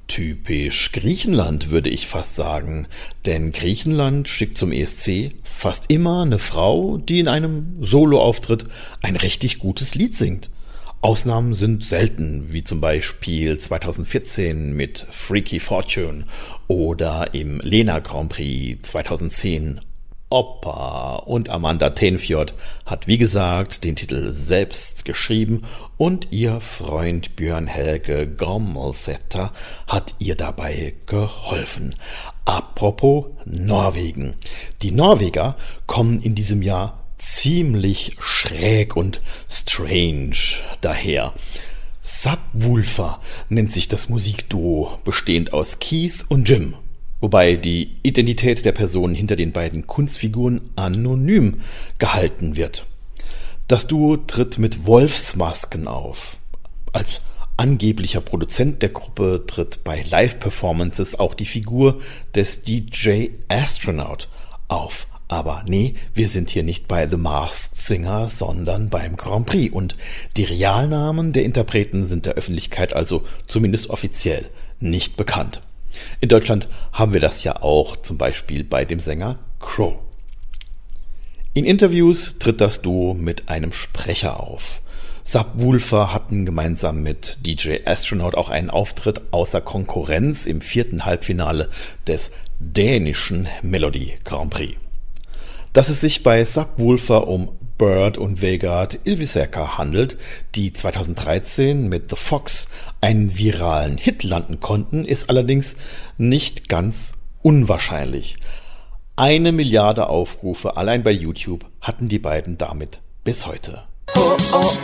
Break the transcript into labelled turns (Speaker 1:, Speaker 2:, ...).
Speaker 1: Typisch Griechenland, würde ich fast sagen. Denn Griechenland schickt zum ESC fast immer eine Frau, die in einem Soloauftritt ein richtig gutes Lied singt. Ausnahmen sind selten, wie zum Beispiel 2014 mit Freaky Fortune oder im Lena Grand Prix 2010. Oppa und Amanda Tenfjord hat wie gesagt den Titel selbst geschrieben und ihr Freund Björn Helge Grommelsetter hat ihr dabei geholfen. Apropos Norwegen. Die Norweger kommen in diesem Jahr ziemlich schräg und strange daher. Subwoolfer nennt sich das Musikduo, bestehend aus Keith und Jim. Wobei die Identität der Person hinter den beiden Kunstfiguren anonym gehalten wird. Das Duo tritt mit Wolfsmasken auf. Als angeblicher Produzent der Gruppe tritt bei Live-Performances auch die Figur des DJ Astronaut auf. Aber nee, wir sind hier nicht bei The Masked Singer, sondern beim Grand Prix. Und die Realnamen der Interpreten sind der Öffentlichkeit also zumindest offiziell nicht bekannt. In Deutschland haben wir das ja auch, zum Beispiel bei dem Sänger Crow. In Interviews tritt das Duo mit einem Sprecher auf. Subwoolfer hatten gemeinsam mit DJ Astronaut auch einen Auftritt außer Konkurrenz im 4. Halbfinale des dänischen Melody Grand Prix. Dass es sich bei Subwoolfer um Bird und Vegard Ylvisæter handelt, die 2013 mit The Fox einen viralen Hit landen konnten, ist allerdings nicht ganz unwahrscheinlich. 1 Milliarde Aufrufe allein bei YouTube hatten die beiden damit bis heute.